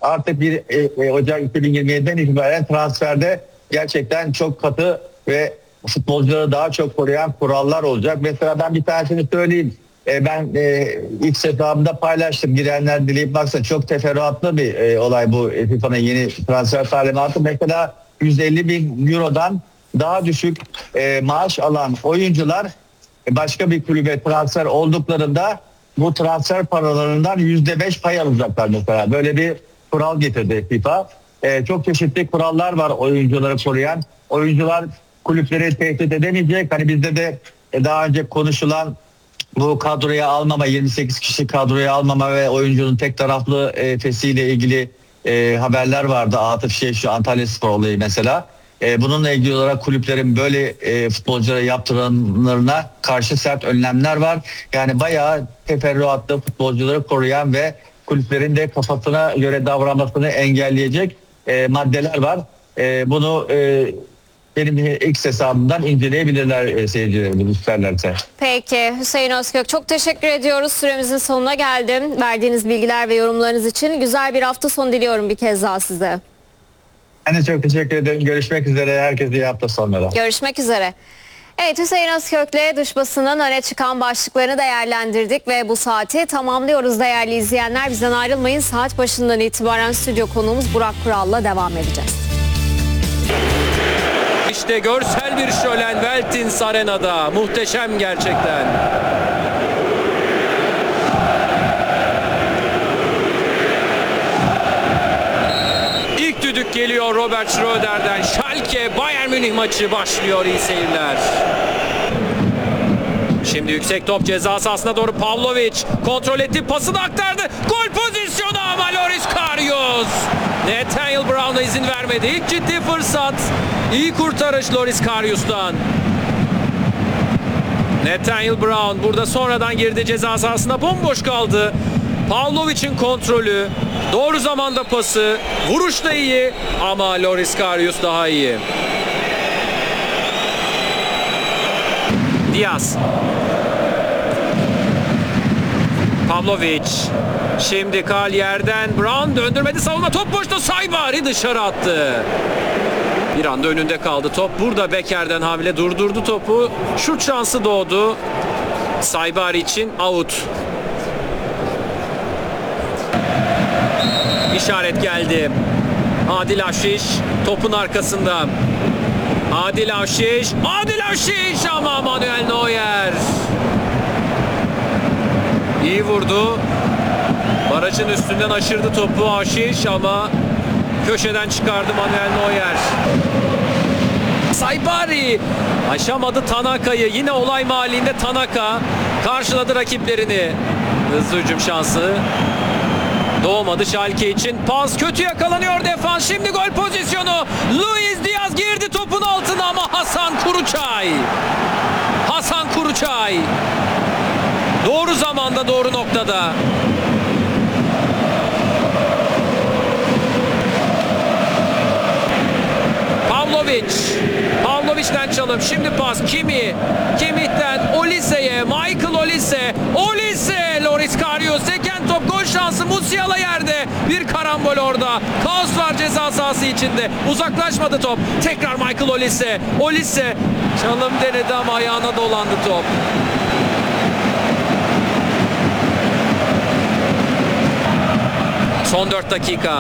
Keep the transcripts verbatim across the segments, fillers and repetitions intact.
artık bir e, Ocak iki bin yirmi yedi'den itibaren transferde gerçekten çok katı ve futbolcuları daha çok koruyan kurallar olacak. Mesela ben bir tanesini söyleyeyim. E, ben e, ilk hesabımda paylaştım. Girenler dileyip baksa çok teferruatlı bir e, olay bu FIFA'nın yeni transfer talimatı. Mesela yüz elli bin eurodan daha düşük e, maaş alan oyuncular e, başka bir kulübe transfer olduklarında bu transfer paralarından yüzde beş pay alacaklar mesela. Böyle bir kural getirdi FIFA. E, çok çeşitli kurallar var oyuncuları koruyan. Oyuncular kulüpleri tehdit edemeyecek. Hani bizde de e, daha önce konuşulan bu kadroya almama, yirmi sekiz kişi kadroya almama ve oyuncunun tek taraflı e, fesiyle ilgili e, haberler vardı. Atıf şey şu Antalyaspor olayı mesela. E, bununla ilgili olarak kulüplerin böyle e, futbolculara yaptıranlarına karşı sert önlemler var. Yani bayağı teferruatlı futbolcuları koruyan ve kulüplerin de kafasına göre davranmasını engelleyecek e, maddeler var. E, bunu e, benim X hesabımdan inceleyebilirler e, seyircilerimiz isterlerse. Peki Hüseyin Özkök, çok teşekkür ediyoruz. Süremizin sonuna geldim. Verdiğiniz bilgiler ve yorumlarınız için güzel bir hafta sonu diliyorum bir kez daha size. Ben de çok teşekkür ederim. Görüşmek üzere. Herkese iyi hafta sonları. Görüşmek üzere. Evet, Hüseyin Özkök'le dış basının öne çıkan başlıklarını değerlendirdik ve bu saati tamamlıyoruz değerli izleyenler. Bizden ayrılmayın. Saat başından itibaren stüdyo konuğumuz Burak Kural'la devam edeceğiz. İşte görsel bir şölen Veltins Arena'da. Muhteşem gerçekten. İlk düdük geliyor Robert Schröder'den. Schalke Bayern Münih maçı başlıyor. İyi seyirler. Şimdi yüksek top ceza sahasına doğru Pavlovic kontrol etti, pasını aktardı. Gol pozisyonu ama Loris Karius. Nathaniel Brown'a izin vermedi. İlk ciddi fırsat. İyi kurtarış Loris Karius'tan. Nathaniel Brown burada sonradan girdi ceza sahasına, bomboş kaldı. Pavlovic'in kontrolü, doğru zamanda pası, vuruş da iyi ama Loris Karius daha iyi. Diaz. Pavlovic. Şimdi kal yerden. Brown döndürmedi, savunma, top boşta, Saibari dışarı attı. Bir anda önünde kaldı top. Burada Beker'den hamle durdurdu topu. Şut şansı doğdu. Saibari için out. İşaret geldi. Adil Avşiş topun arkasında. Adil Avşiş. Adil Avşiş ama Manuel Neuer. İyi vurdu. Barajın üstünden aşırdı topu Avşiş ama köşeden çıkardı Manuel Neuer. Saibari aşamadı Tanaka'yı. Yine olay mahallinde Tanaka karşıladı rakiplerini. Hızlı hücum şansı doğmadı Schalke için. Pas kötü yakalanıyor defans. Şimdi gol pozisyonu. Luis Diaz girdi topun altına ama Hasan Kuruçay. Hasan Kuruçay. Doğru zamanda, doğru noktada. Pavlovic. Pavlovic'den çalım. Şimdi pas. Kimi? Kimih'ten Olise'ye. Michael Olise. Olise. Loris Karius. Seken top. Gol şansı. Musiala yerde. Bir karambol orada. Kaos var ceza sahası içinde. Uzaklaşmadı top. Tekrar Michael Olise. Olise. Çalım denedi ama ayağına dolandı top. Son dört dakika.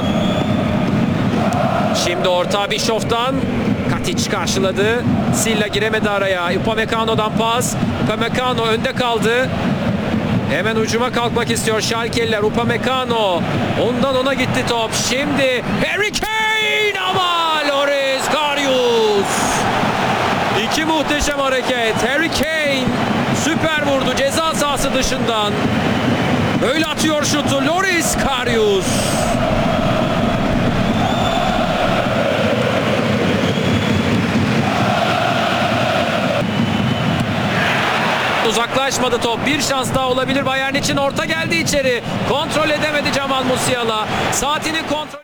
Şimdi orta Bischoff'tan. Katic karşıladı. Silla giremedi araya. Upamecano'dan pas. Upamecano önde kaldı. Hemen hücuma kalkmak istiyor Schalke'liler. Upamecano. Ondan ona gitti top. Şimdi Harry Kane ama Loris Karius. İki muhteşem hareket. Harry Kane süper vurdu ceza sahası dışından. Böyle atıyor şutu Loris Karius. Uzaklaşmadı top. Bir şans daha olabilir Bayern için. Orta geldi içeri. Kontrol edemedi Jamal Musiala. Saatini kontrol